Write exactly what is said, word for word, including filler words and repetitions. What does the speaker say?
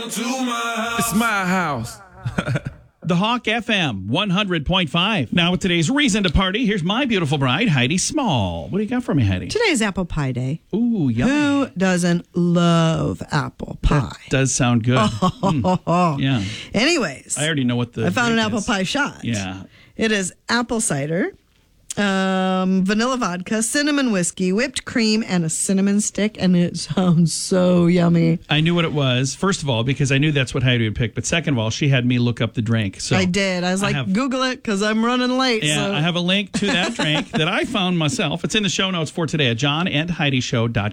to my house. It's my house. The Hawk F M one hundred point five. Now with today's reason to party, here's my beautiful bride, Heidi Small. What do you got for me, Heidi? Today's apple pie day. Ooh, yummy. Who doesn't love apple pie? That does sound good. Mm. Yeah. Anyways, I already know what the I found an drink apple is. pie shot. Yeah. It is apple cider, um, vanilla vodka, cinnamon whiskey, whipped cream, and a cinnamon stick, and it sounds so yummy. I knew what it was, first of all, because I knew that's what Heidi would pick. But second of all, she had me look up the drink. So I did. I was like, have, Google it because I'm running late. Yeah, so. I have a link to that drink that I found myself. It's in the show notes for today at john and heidi show dot com.